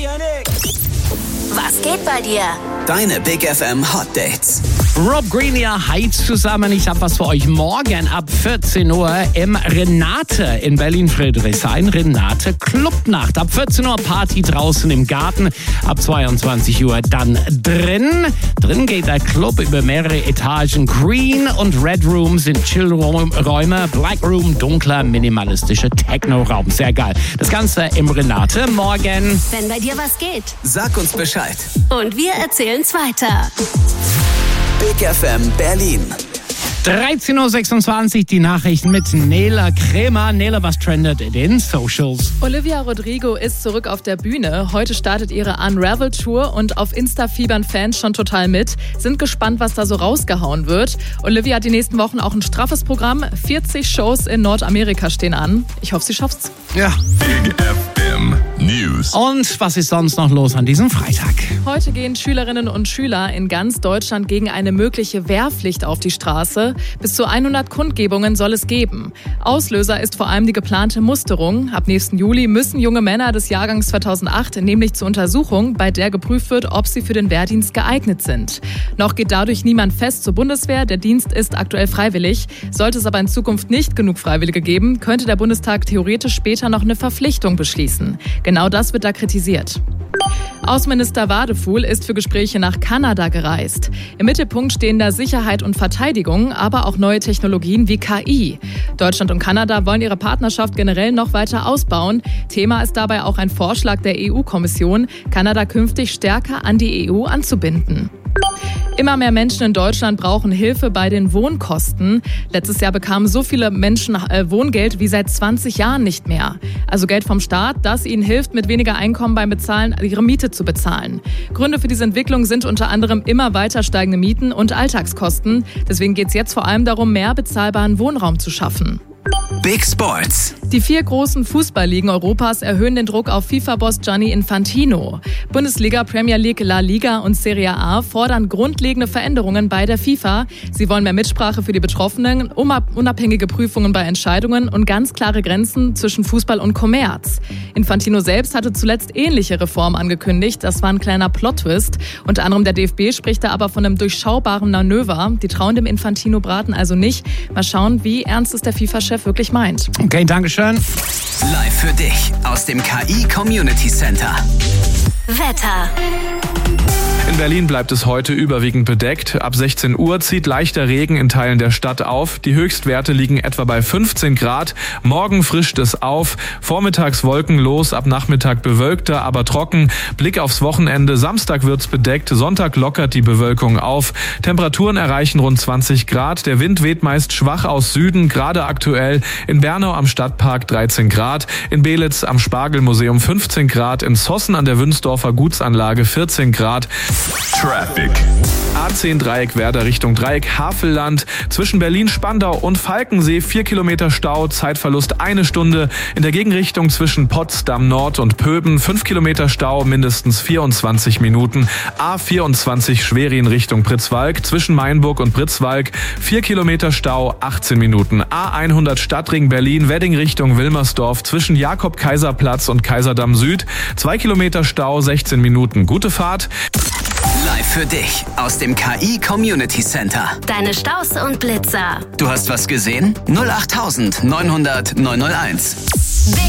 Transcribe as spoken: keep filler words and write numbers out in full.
Was geht bei dir? Deine Big F M Hot Dates. Rob Green, ja, hi zusammen. Ich habe was für euch morgen ab vierzehn Uhr im Renate in Berlin-Friedrichshain. Renate Clubnacht. Ab vierzehn Uhr Party draußen im Garten. Ab zweiundzwanzig Uhr dann drin. Drin geht der Club über mehrere Etagen. Green und Red Room sind Chillräume. Black Room, dunkler, minimalistischer Techno-Raum. Sehr geil. Das Ganze im Renate morgen. Wenn bei dir was geht. Sag uns Bescheid. Und wir erzählen's weiter. Big F M Berlin. dreizehn Uhr sechsundzwanzig, die Nachrichten mit Nela Krämer. Nela, was trendet in den Socials? Olivia Rodrigo ist zurück auf der Bühne. Heute startet ihre Unravel-Tour und auf Insta fiebern Fans schon total mit. Sind gespannt, was da so rausgehauen wird. Olivia hat die nächsten Wochen auch ein straffes Programm. vierzig Shows in Nordamerika stehen an. Ich hoffe, sie schafft's. Ja. Big F M News. Und was ist sonst noch los an diesem Freitag? Heute gehen Schülerinnen und Schüler in ganz Deutschland gegen eine mögliche Wehrpflicht auf die Straße. Bis zu hundert Kundgebungen soll es geben. Auslöser ist vor allem die geplante Musterung. Ab nächsten Juli müssen junge Männer des Jahrgangs zweitausendacht nämlich zur Untersuchung, bei der geprüft wird, ob sie für den Wehrdienst geeignet sind. Noch geht dadurch niemand fest zur Bundeswehr. Der Dienst ist aktuell freiwillig. Sollte es aber in Zukunft nicht genug Freiwillige geben, könnte der Bundestag theoretisch später noch eine Verpflichtung beschließen. Genau das wird da kritisiert. Außenminister Wadefuhl ist für Gespräche nach Kanada gereist. Im Mittelpunkt stehen da Sicherheit und Verteidigung, aber auch neue Technologien wie K I. Deutschland und Kanada wollen ihre Partnerschaft generell noch weiter ausbauen. Thema ist dabei auch ein Vorschlag der E U-Kommission, Kanada künftig stärker an die E U anzubinden. Immer mehr Menschen in Deutschland brauchen Hilfe bei den Wohnkosten. Letztes Jahr bekamen so viele Menschen äh, Wohngeld wie seit zwanzig Jahren nicht mehr. Also Geld vom Staat, das ihnen hilft, mit weniger Einkommen beim Bezahlen ihre Miete zu bezahlen. Gründe für diese Entwicklung sind unter anderem immer weiter steigende Mieten und Alltagskosten. Deswegen geht es jetzt vor allem darum, mehr bezahlbaren Wohnraum zu schaffen. Big Sports. Die vier großen Fußballligen Europas erhöhen den Druck auf FIFA-Boss Gianni Infantino. Bundesliga, Premier League, La Liga und Serie A fordern grundlegende Veränderungen bei der FIFA. Sie wollen mehr Mitsprache für die Betroffenen, unabhängige Prüfungen bei Entscheidungen und ganz klare Grenzen zwischen Fußball und Kommerz. Infantino selbst hatte zuletzt ähnliche Reformen angekündigt. Das war ein kleiner Plot-Twist. Unter anderem der D F B spricht da aber von einem durchschaubaren Manöver. Die trauen dem Infantino-Braten also nicht. Mal schauen, wie ernst es der FIFA-Chef wirklich meint. Okay, danke schön. Live für dich aus dem K I Community Center. Wetter. In Berlin bleibt es heute überwiegend bedeckt. Ab sechzehn Uhr zieht leichter Regen in Teilen der Stadt auf. Die Höchstwerte liegen etwa bei fünfzehn Grad. Morgen frischt es auf. Vormittags wolkenlos, ab Nachmittag bewölkter, aber trocken. Blick aufs Wochenende. Samstag wird's bedeckt. Sonntag lockert die Bewölkung auf. Temperaturen erreichen rund zwanzig Grad. Der Wind weht meist schwach aus Süden. Gerade aktuell in Bernau am Stadtpark dreizehn Grad. In Belitz am Spargelmuseum fünfzehn Grad. In Zossen an der Wünsdorfer Gutsanlage vierzehn Grad. Traffic. A zehn Dreieck Werder Richtung Dreieck Havelland. Zwischen Berlin, Spandau und Falkensee vier Kilometer Stau, Zeitverlust eine Stunde. In der Gegenrichtung zwischen Potsdam Nord und Pöben fünf Kilometer Stau, mindestens vierundzwanzig Minuten. A vierundzwanzig Schwerin Richtung Pritzwalk. Zwischen Mainburg und Pritzwalk vier Kilometer Stau, achtzehn Minuten. A hundert Stadtring Berlin, Wedding Richtung Wilmersdorf. Zwischen Jakob-Kaiser-Platz und Kaiserdamm Süd zwei Kilometer Stau, sechzehn Minuten. Gute Fahrt. Live für dich aus dem K I Community Center. Deine Staus und Blitzer. Du hast was gesehen? null acht neunhundert neunhunderteins.